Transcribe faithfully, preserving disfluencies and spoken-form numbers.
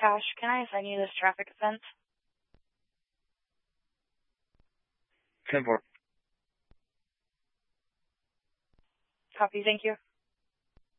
Cash, can I assign you this traffic offense? ten four. Copy, thank you.